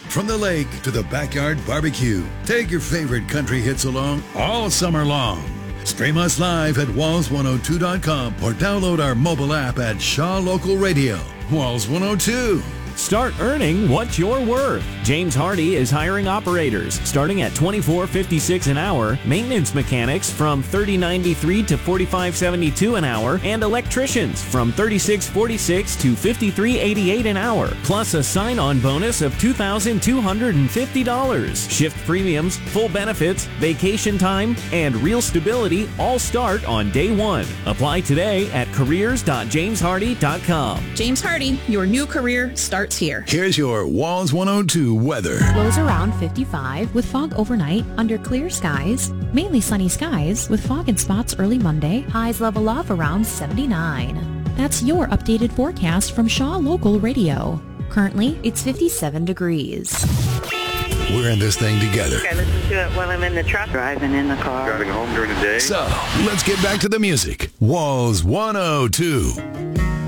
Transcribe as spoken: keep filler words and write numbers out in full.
From the lake to the backyard barbecue, take your favorite country hits along all summer long. Stream us live at walls one oh two dot com or download our mobile app at Shaw Local Radio. Walls one oh two. Start earning what you're worth. James Hardy is hiring operators starting at twenty-four fifty-six an hour, maintenance mechanics from thirty ninety-three to forty-five seventy-two an hour, and electricians from thirty-six forty-six to fifty-three eighty-eight an hour, plus a sign-on bonus of two thousand two hundred fifty dollars. Shift premiums, full benefits, vacation time, and real stability all start on day one. Apply today at careers dot james hardy dot com. James Hardy, your new career starts here. Here's your Walls one oh two weather. Lows around fifty-five with fog overnight under clear skies. Mainly sunny skies with fog in spots early Monday. Highs level off around seventy-nine. That's your updated forecast from Shaw Local Radio. Currently, it's fifty-seven degrees. We're in this thing together. I listen to it while I'm in the truck, driving in the car. Driving home during the day. So, let's get back to the music. Walls one oh two.